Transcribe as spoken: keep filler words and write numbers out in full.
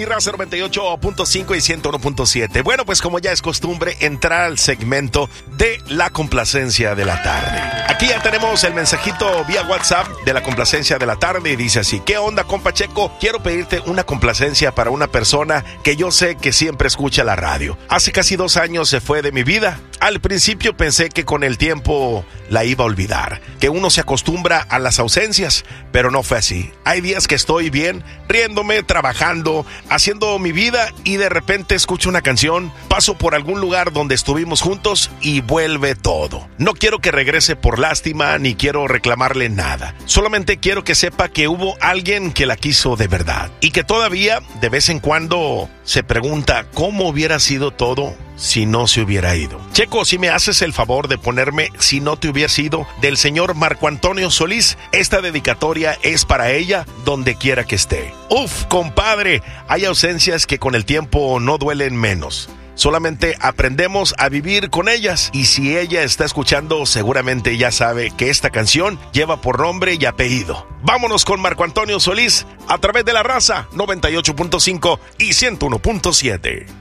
Y Raza noventa y ocho punto cinco y ciento uno punto siete. Bueno, pues como ya es costumbre, entrar al segmento de la complacencia de la tarde. Aquí ya tenemos el mensajito vía WhatsApp de la complacencia de la tarde y dice así: ¿qué onda, compa Checo? Quiero pedirte una complacencia para una persona que yo sé que siempre escucha la radio. Hace casi dos años se fue de mi vida. Al principio pensé que con el tiempo la iba a olvidar, que uno se acostumbra a las ausencias, pero no fue así. Hay días que estoy bien, riéndome, trabajando, haciendo mi vida y de repente escucho una canción, paso por algún lugar donde estuvimos juntos y vuelve todo. No quiero que regrese por lástima ni quiero reclamarle nada. Solamente quiero que sepa que hubo alguien que la quiso de verdad y que todavía de vez en cuando se pregunta cómo hubiera sido todo si no se hubiera ido. Checo, si me haces el favor de ponerme Si no te hubiera ido del señor Marco Antonio Solís, esta dedicatoria es para ella donde quiera que esté. Uf, compadre, hay ausencias que con el tiempo no duelen menos. Solamente aprendemos a vivir con ellas. Y si ella está escuchando, seguramente ya sabe que esta canción lleva por nombre y apellido. Vámonos con Marco Antonio Solís a través de la Raza noventa y ocho punto cinco y ciento uno punto siete.